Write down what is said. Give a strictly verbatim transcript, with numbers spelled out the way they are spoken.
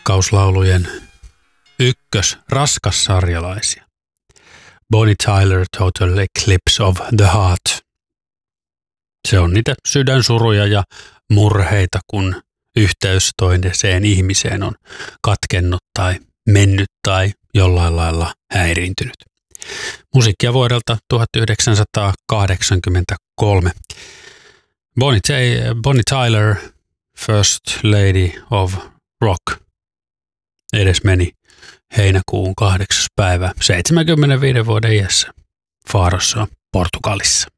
rakkauslaulujen ykkös raskassarjalaisia. Bonnie Tyler, Total Eclipse of the Heart. Se on niitä sydänsuruja ja murheita, kun yhteys toiseen ihmiseen on katkennut tai mennyt tai jollain lailla häiriintynyt. Musiikkia vuodelta tuhatyhdeksänsataakahdeksankymmentäkolme. Bonnie, T- Bonnie Tyler, First Lady of Rock. Edes meni heinäkuun kahdeksas päivä seitsemänkymmentäviisi vuoden iässä Farossa, Portugalissa.